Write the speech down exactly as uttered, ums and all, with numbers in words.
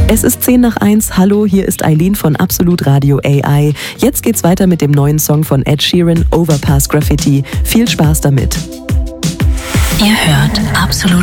Es ist zehn nach eins. Hallo, hier ist Eileen von Absolut Radio A I. Jetzt geht's weiter mit dem neuen Song von Ed Sheeran, Overpass Graffiti. Viel Spaß damit. Ihr hört Absolut